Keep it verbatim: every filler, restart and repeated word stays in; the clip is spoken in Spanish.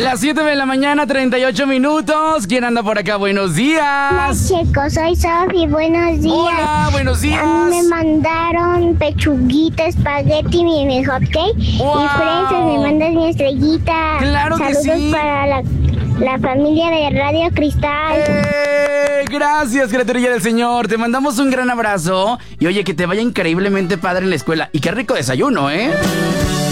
Las siete de la mañana, treinta y ocho minutos. ¿Quién anda por acá? Buenos días. Chicos, soy Sofi, buenos días. Hola, buenos días. A mí me mandaron pechuguita, espagueti, mi, mi hot cake. Wow. Y Princess, me mandas mi estrellita. Claro que Saludos sí. para la, la familia de Radio Cristal. ¡Eh! Gracias, criaturilla del Señor. Te mandamos un gran abrazo. Y oye, que te vaya increíblemente padre en la escuela. Y qué rico desayuno, ¿eh?